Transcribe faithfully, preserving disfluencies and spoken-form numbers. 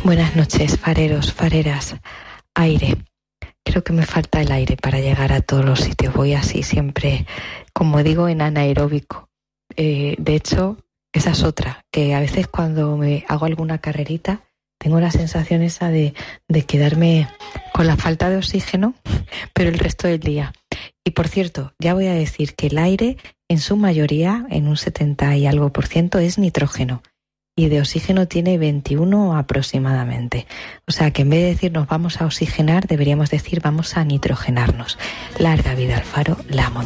Buenas noches, fareros, fareras. Aire. Creo que me falta el aire para llegar a todos los sitios. Voy así siempre, como digo, en anaeróbico. Eh, de hecho, esa es otra, que a veces cuando me hago alguna carrerita tengo la sensación esa de, de quedarme con la falta de oxígeno, pero el resto del día. Y por cierto, ya voy a decir que el aire, en su mayoría, en un setenta y algo por ciento, es nitrógeno. Y de oxígeno tiene veintiuno aproximadamente. O sea que en vez de decir nos vamos a oxigenar, deberíamos decir vamos a nitrogenarnos. Larga vida al faro, la montaña.